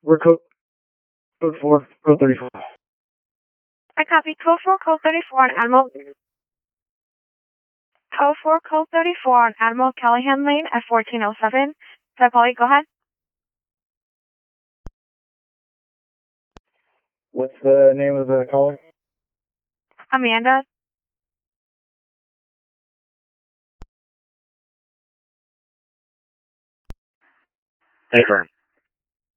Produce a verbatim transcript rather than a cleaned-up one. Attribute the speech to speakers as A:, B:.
A: We're code, code four, code thirty-four.
B: I copy code four, code thirty-four on Admiral. Code four, code thirty-four on Admiral Callahan Lane at fourteen oh seven. So, Polly, go ahead.
A: What's the name of the caller?
B: Amanda.
A: Confirm.